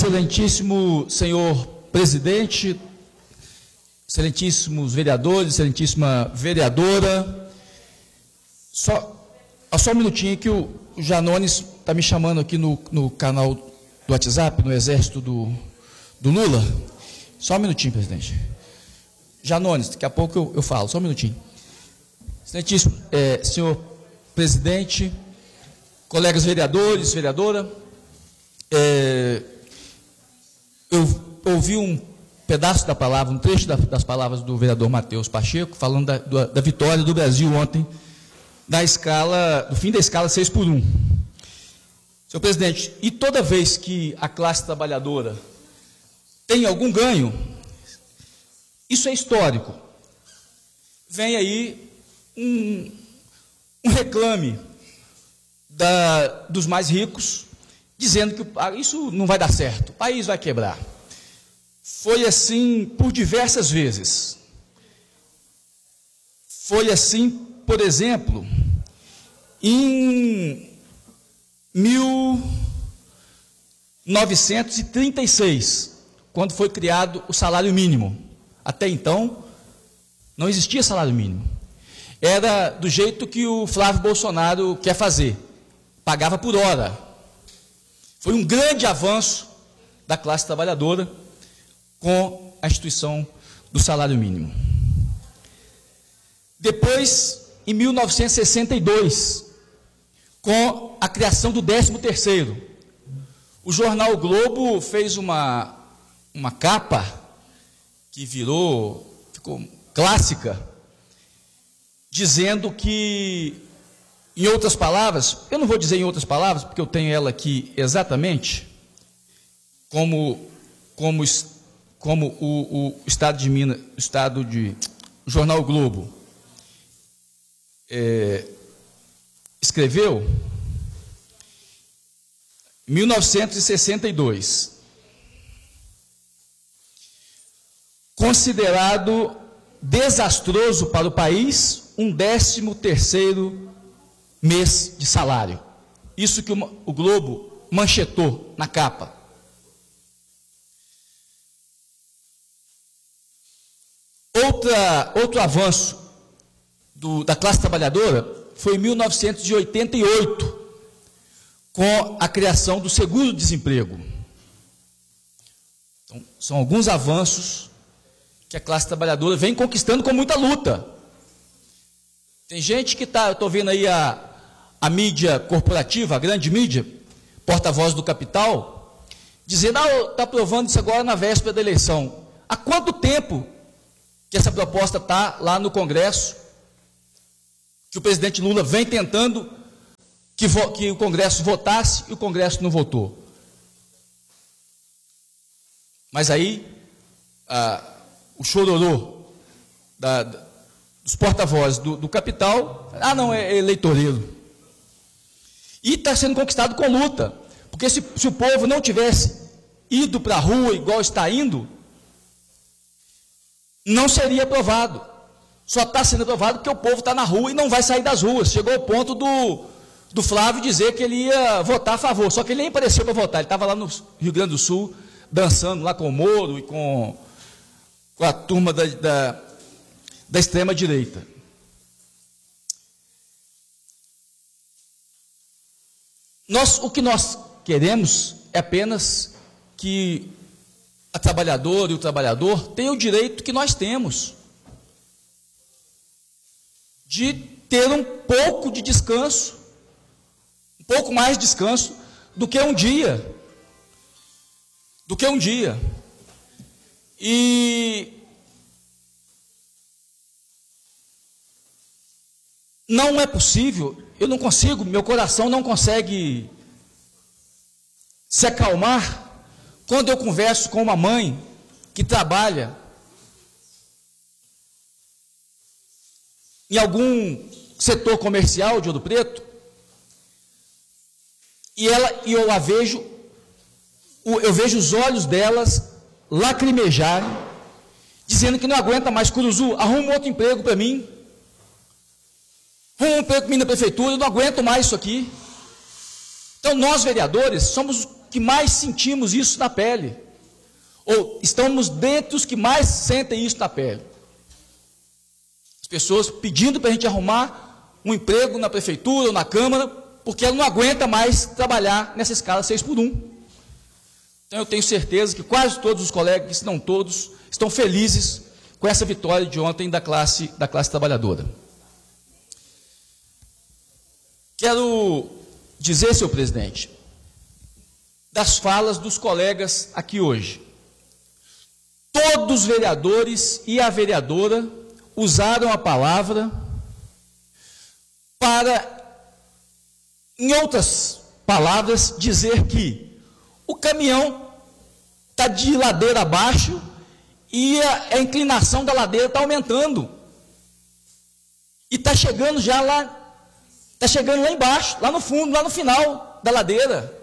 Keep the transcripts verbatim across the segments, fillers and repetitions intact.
Excelentíssimo senhor presidente, excelentíssimos vereadores, excelentíssima vereadora, só, só um minutinho que o, o Janones está me chamando aqui no, no canal do WhatsApp, no exército do, do Lula. Só um minutinho, presidente. Janones, daqui a pouco eu, eu falo, só um minutinho. Excelentíssimo é, senhor presidente, colegas vereadores, vereadora, é, eu ouvi um pedaço da palavra, um trecho da, das palavras do vereador Matheus Pacheco, falando da, da, da vitória do Brasil ontem, da escala, do fim da escala seis por um. Senhor presidente, e toda vez que a classe trabalhadora tem algum ganho, isso é histórico. Vem aí um, um reclame da, dos mais ricos, dizendo que ah, isso não vai dar certo, o país vai quebrar. Foi assim por diversas vezes. Foi assim, por exemplo, em mil novecentos e trinta e seis, quando foi criado o salário mínimo. Até então, não existia salário mínimo. Era do jeito que o Flávio Bolsonaro quer fazer, pagava por hora. Foi um grande avanço da classe trabalhadora com a instituição do salário mínimo. Depois, em mil novecentos e sessenta e dois, com a criação do décimo terceiro, o jornal o Globo fez uma, uma capa que virou, ficou clássica, dizendo que, em outras palavras, eu não vou dizer em outras palavras, porque eu tenho ela aqui exatamente, como, como, como o, o Estado de Minas, o Estado de, o jornal o Globo é, escreveu, em mil novecentos e sessenta e dois, considerado desastroso para o país um décimo terceiro mês de salário. Isso que o, o Globo manchetou na capa. Outra, outro avanço do, da classe trabalhadora foi em mil novecentos e oitenta e oito, com a criação do seguro-desemprego. Então, são alguns avanços que a classe trabalhadora vem conquistando com muita luta. Tem gente que está, eu estou vendo aí a, a mídia corporativa, a grande mídia, porta-voz do capital, dizendo, ah, está aprovando isso agora na véspera da eleição. Há quanto tempo que essa proposta está lá no Congresso, que o presidente Lula vem tentando que, vo, que o Congresso votasse e o Congresso não votou? Mas aí, a, o chororô da, da, dos porta-vozes do, do capital, ah, não, é eleitoreiro. E está sendo conquistado com luta, porque se, se o povo não tivesse ido para a rua igual está indo, não seria aprovado. Só está sendo aprovado porque o povo está na rua e não vai sair das ruas. Chegou ao ponto do, do Flávio dizer que ele ia votar a favor, só que ele nem apareceu para votar, ele estava lá no Rio Grande do Sul, dançando lá com o Moro e com, com a turma da, da, da extrema-direita. Nós, o que nós queremos é apenas que a trabalhadora e o trabalhador tenham o direito que nós temos de ter um pouco de descanso, um pouco mais de descanso do que um dia, do que um dia. E não é possível, eu não consigo, meu coração não consegue se acalmar quando eu converso com uma mãe que trabalha em algum setor comercial de Ouro Preto, e, ela, e eu a vejo, eu vejo os olhos delas lacrimejarem, dizendo que não aguenta mais. Curuzu, arruma outro emprego para mim, arruma um emprego para mim na prefeitura, eu não aguento mais isso aqui. Então nós, vereadores, somos que mais sentimos isso na pele, ou estamos dentre os que mais sentem isso na pele. As pessoas pedindo para a gente arrumar um emprego na prefeitura ou na Câmara, porque ela não aguenta mais trabalhar nessa escala seis por um. Então eu tenho certeza que quase todos os colegas, se não todos, estão felizes com essa vitória de ontem da classe, da classe trabalhadora. Quero dizer, senhor presidente, das falas dos colegas aqui hoje. Todos os vereadores e a vereadora usaram a palavra para, em outras palavras, dizer que o caminhão está de ladeira abaixo e a, a inclinação da ladeira está aumentando. E está chegando já lá, está chegando lá embaixo, lá no fundo, lá no final da ladeira.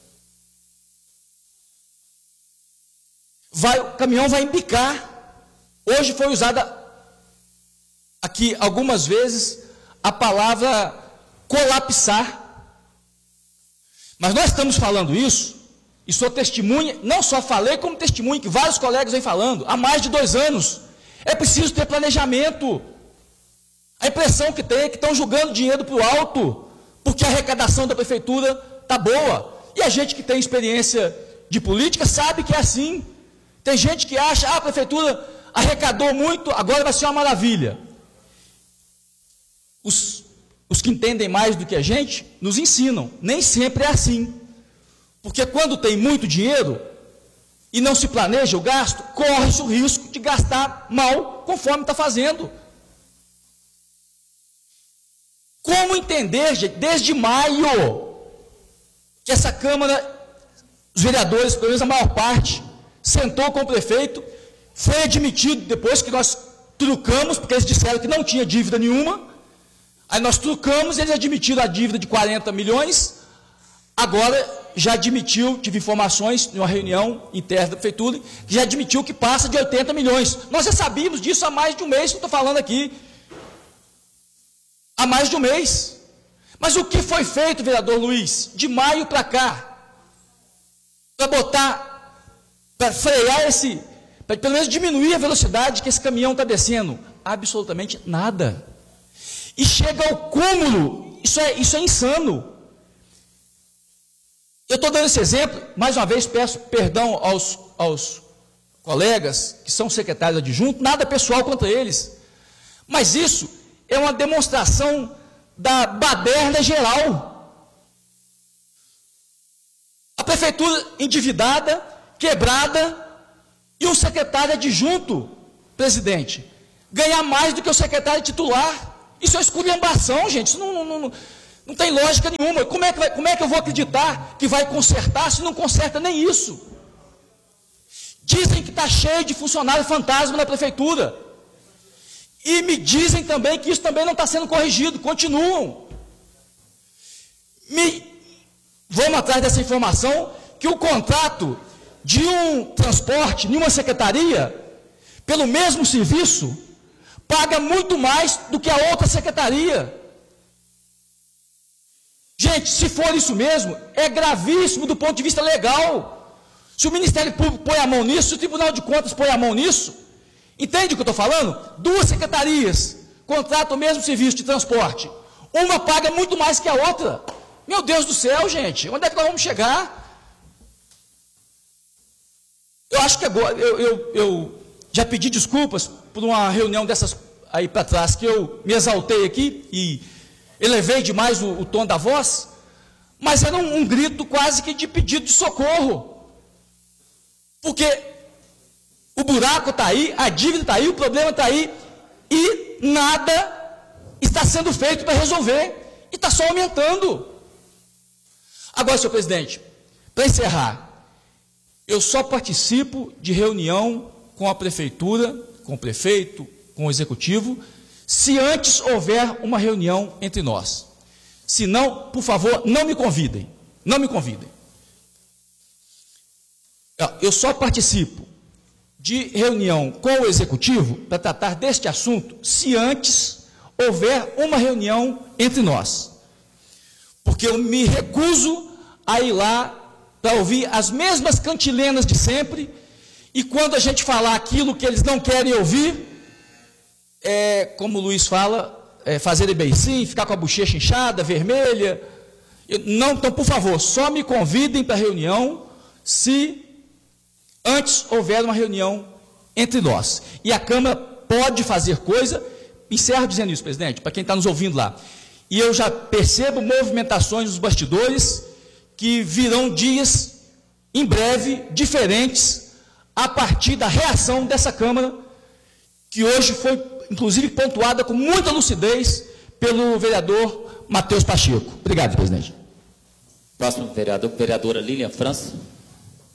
Vai, o caminhão vai embicar. Hoje foi usada aqui algumas vezes a palavra colapsar. Mas nós estamos falando isso, e sou testemunha, não só falei, como testemunha, que vários colegas vêm falando, há mais de dois anos. É preciso ter planejamento. A impressão que tem é que estão jogando dinheiro para o alto, porque a arrecadação da prefeitura está boa. E a gente que tem experiência de política sabe que é assim. Tem gente que acha, ah, a prefeitura arrecadou muito, agora vai ser uma maravilha. Os, os que entendem mais do que a gente, nos ensinam. Nem sempre é assim. Porque quando tem muito dinheiro, e não se planeja o gasto, corre-se o risco de gastar mal, conforme está fazendo. Como entender, gente, desde maio, que essa Câmara, os vereadores, pelo menos a maior parte, sentou com o prefeito, foi admitido depois que nós trucamos, porque eles disseram que não tinha dívida nenhuma, aí nós trucamos, eles admitiram a dívida de quarenta milhões, agora já admitiu, tive informações em uma reunião interna da prefeitura, que já admitiu que passa de oitenta milhões. Nós já sabíamos disso há mais de um mês que eu estou falando aqui. Há mais de um mês. Mas o que foi feito, vereador Luiz, de maio para cá, para botar, para frear esse, para pelo menos diminuir a velocidade que esse caminhão está descendo? Absolutamente nada. E chega ao cúmulo, isso é, isso é insano. Eu estou dando esse exemplo, mais uma vez peço perdão aos, aos colegas que são secretários adjuntos, nada pessoal contra eles, mas isso é uma demonstração da baderna geral. A prefeitura endividada, quebrada, e um secretário adjunto, presidente, ganhar mais do que o secretário titular. Isso é esculhambação, gente, isso não... não, não Não tem lógica nenhuma. Como é, que vai, como é que eu vou acreditar que vai consertar se não conserta nem isso? Dizem que está cheio de funcionário fantasma na prefeitura. E me dizem também que isso também não está sendo corrigido. Continuam. Me, vamos atrás dessa informação, que o contrato de um transporte, de uma secretaria, pelo mesmo serviço, paga muito mais do que a outra secretaria. Gente, se for isso mesmo, é gravíssimo do ponto de vista legal. Se o Ministério Público põe a mão nisso, se o Tribunal de Contas põe a mão nisso, entende o que eu estou falando? Duas secretarias contratam o mesmo serviço de transporte. Uma paga muito mais que a outra. Meu Deus do céu, gente, onde é que nós vamos chegar? Eu acho que agora, eu, eu, eu já pedi desculpas por uma reunião dessas aí para trás, que eu me exaltei aqui e elevei demais o, o tom da voz, mas era um, um grito quase que de pedido de socorro, porque o buraco está aí, a dívida está aí, o problema está aí, e nada está sendo feito para resolver, e está só aumentando. Agora, senhor presidente, para encerrar, eu só participo de reunião com a prefeitura, com o prefeito, com o executivo, se antes houver uma reunião entre nós. Se não, por favor, não me convidem. Não me convidem. Eu só participo de reunião com o executivo para tratar deste assunto se antes houver uma reunião entre nós. Porque eu me recuso a ir lá para ouvir as mesmas cantilenas de sempre, e quando a gente falar aquilo que eles não querem ouvir, é, como o Luiz fala, é, fazer beicinho, ficar com a bochecha inchada, vermelha. Não, então, por favor, só me convidem para a reunião se antes houver uma reunião entre nós. E a Câmara pode fazer coisa. Encerro dizendo isso, presidente, para quem está nos ouvindo lá. E eu já percebo movimentações nos bastidores que virão dias, em breve, diferentes, a partir da reação dessa Câmara, que hoje foi, inclusive, pontuada com muita lucidez pelo vereador Matheus Pacheco. Obrigado, presidente. Próximo vereador, vereadora Lilian França.